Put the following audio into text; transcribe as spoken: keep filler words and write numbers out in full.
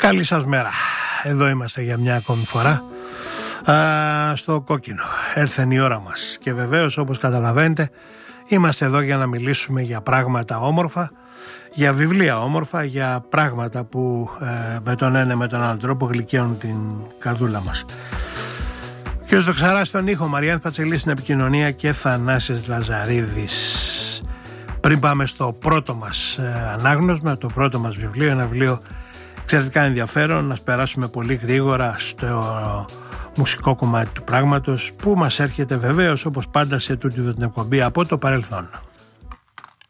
Καλή σας μέρα. Εδώ είμαστε για μια ακόμη φορά α, στο κόκκινο. Έρθεν η ώρα μας και βεβαίως, όπως καταλαβαίνετε, είμαστε εδώ για να μιλήσουμε για πράγματα όμορφα, για βιβλία όμορφα, για πράγματα που ε, με τον ένα με τον άλλο τρόπο γλυκαίνουν την καρδούλα μας. Και ο Δοξαράς στον ήχο, Μαριάννη Πατσελή στην επικοινωνία και Θανάσης Λαζαρίδης. Πριν πάμε στο πρώτο μας ε, ανάγνωσμα, το πρώτο μας βιβλίο, ένα βιβλίο εξαιρετικά ενδιαφέρον, να περάσουμε πολύ γρήγορα στο μουσικό κομμάτι του πράγματος που μας έρχεται βεβαίως όπως πάντα σε τούτη την εκπομπή από το παρελθόν.